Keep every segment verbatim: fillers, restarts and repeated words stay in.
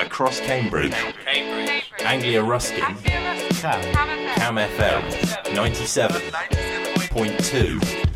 across Cambridge, Cambridge. Anglia Ruskin, Cam, Cam F M, ninety-seven point two.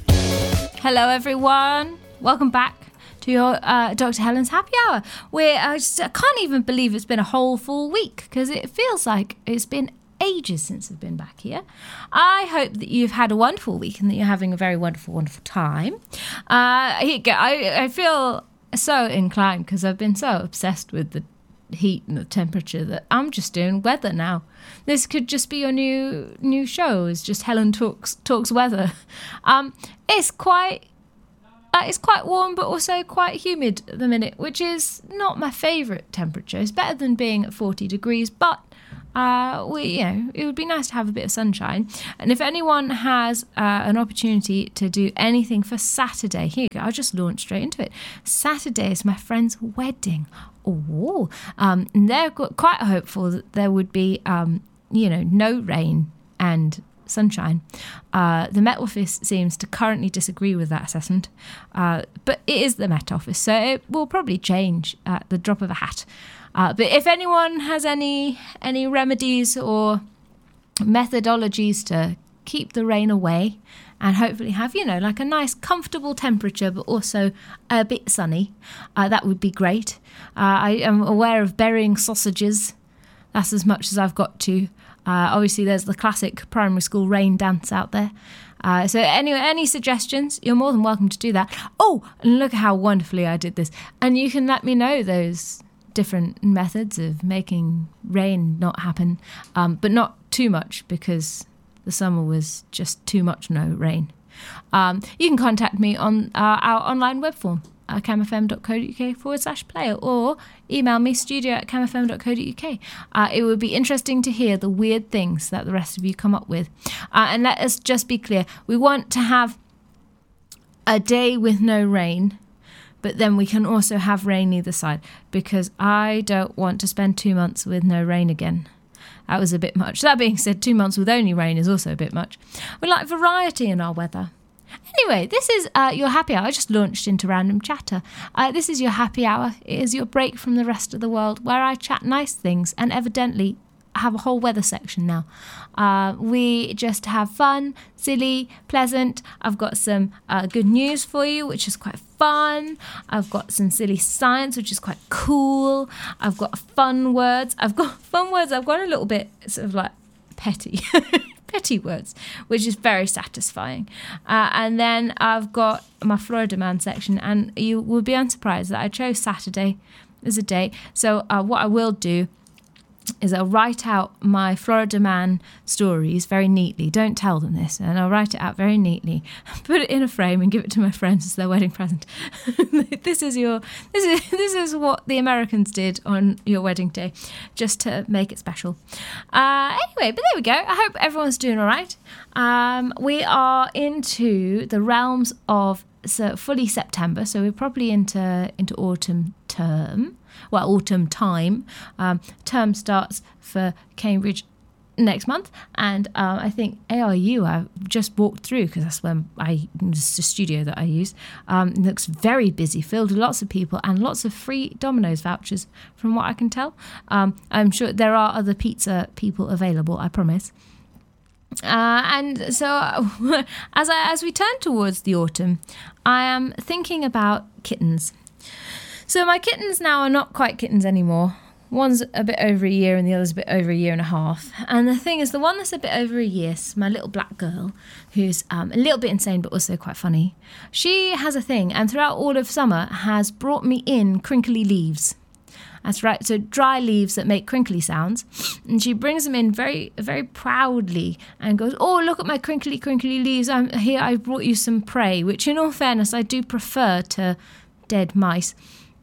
Hello everyone, welcome back to your uh, Doctor Helen's Happy Hour. We're, I, just, I can't even believe it's been a whole full week because it feels like it's been ages since I've been back here. I hope that you've had a wonderful week and that you're having a very wonderful, wonderful time. Uh, I, I feel so inclined because I've been so obsessed with the heat and the temperature that I'm just doing weather now. This could just be your new new show. It's just Helen talks talks weather. Um, it's quite uh, it's quite warm, but also quite humid at the minute, which is not my favourite temperature. It's better than being at forty degrees, but uh, we you know it would be nice to have a bit of sunshine. And if anyone has uh, an opportunity to do anything for Saturday, here you go. I'll just launch straight into it. Saturday is my friend's wedding. Oh, um, and they're quite hopeful that there would be, um, you know, no rain and sunshine. Uh, the Met Office seems to currently disagree with that assessment, uh, but it is the Met Office, so it will probably change at the drop of a hat. Uh, but if anyone has any any remedies or methodologies to keep the rain away and hopefully have, you know, like a nice comfortable temperature but also a bit sunny, uh, that would be great. Uh, I am aware of burying sausages. That's as much as I've got to. Uh, obviously, there's the classic primary school rain dance out there. Uh, so anyway, any suggestions, you're more than welcome to do that. Oh, and look how wonderfully I did this. And you can let me know those different methods of making rain not happen, um, but not too much because the summer was just too much no rain. Um, you can contact me on uh, our online web form, uh, camfm.co.uk forward slash player, or email me studio at camfm.co.uk. Uh, it would be interesting to hear the weird things that the rest of you come up with. Uh, and let us just be clear, we want to have a day with no rain, but then we can also have rain either side, because I don't want to spend two months with no rain again. That was a bit much. That being said, two months with only rain is also a bit much. We like variety in our weather. Anyway, this is uh, your happy hour. I just launched into random chatter. Uh, this is your happy hour. It is your break from the rest of the world where I chat nice things and evidently have a whole weather section now. Uh, we just have fun, silly, pleasant. I've got some uh, good news for you, which is quite fun. I've got some silly science, which is quite cool. I've got fun words. I've got fun words. I've got a little bit sort of like petty, petty words, which is very satisfying. Uh, and then I've got my Florida Man section, and you will be unsurprised that I chose Saturday as a date. So uh, what I will do is I'll write out my Florida Man stories very neatly. Don't tell them this. And I'll write it out very neatly, put it in a frame and give it to my friends as their wedding present. This is your, this is this is what the Americans did on your wedding day, just to make it special. Uh, anyway, but there we go. I hope everyone's doing all right. Um, we are into the realms of so fully September, so we're probably into into autumn term. Well, autumn time. Um, term starts for Cambridge next month, and um, I think A R U I just walked through because that's when I it's the studio that I use. Um, it looks very busy, filled with lots of people and lots of free Domino's vouchers, from what I can tell. Um, I'm sure there are other pizza people available, I promise. Uh, and so as I, as we turn towards the autumn, I am thinking about kittens. So my kittens now are not quite kittens anymore. One's a bit over a year and the other's a bit over a year and a half. And the thing is, the one that's a bit over a year, my little black girl, who's um, a little bit insane but also quite funny, she has a thing, and throughout all of summer has brought me in crinkly leaves. That's right, so dry leaves that make crinkly sounds. And she brings them in very, very proudly and goes, "Oh, look at my crinkly, crinkly leaves. I'm here, I brought you some prey," which in all fairness, I do prefer to dead mice.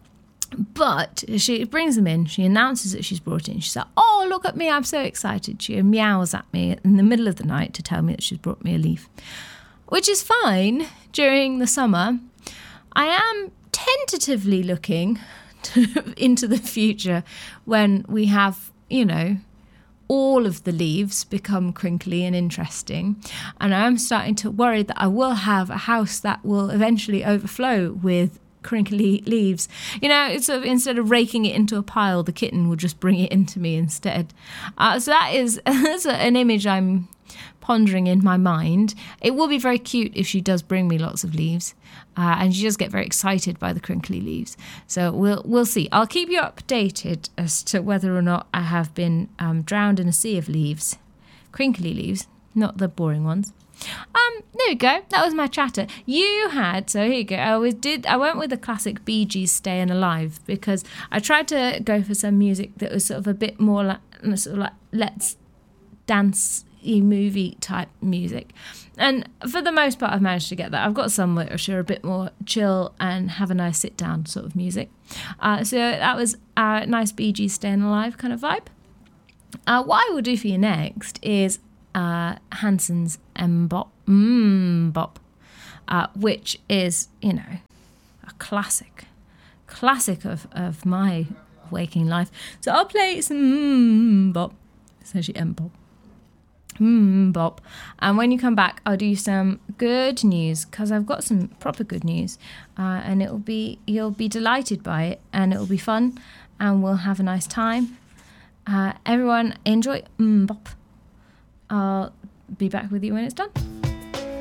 But she brings them in, she announces that she's brought in. She's like, "Oh, look at me, I'm so excited." She meows at me in the middle of the night to tell me that she's brought me a leaf, which is fine during the summer. I am tentatively looking to, into the future when we have, you know, all of the leaves become crinkly and interesting. And I am starting to worry that I will have a house that will eventually overflow with crinkly leaves. You know, it's sort of, instead of raking it into a pile, the kitten will just bring it into me instead. Uh, so that is that's an image I'm pondering in my mind. It will be very cute if she does bring me lots of leaves, uh, and she does get very excited by the crinkly leaves. So we'll we'll see. I'll keep you updated as to whether or not I have been um, drowned in a sea of leaves, crinkly leaves, not the boring ones. Um, there we go. That was my chatter. You had, so here you go. I always did. I went with the classic Bee Gees "Stayin' Alive" because I tried to go for some music that was sort of a bit more like sort of like let's dance movie type music, and for the most part I've managed to get that. I've got some which are a bit more chill and have a nice sit down sort of music, uh, so that was a nice Bee Gees "Stayin' Alive" kind of vibe. Uh, what I will do for you next is uh, Hanson's Mbop, Mbop, uh, which is, you know, a classic classic of, of my waking life. So I'll play some Mbop, essentially Mbop. Hmm, Bob. And when you come back, I'll do some good news, because I've got some proper good news, uh, and it'll be you'll be delighted by it, and it'll be fun, and we'll have a nice time. Uh, everyone, enjoy. Hmm, Bob. I'll be back with you when it's done.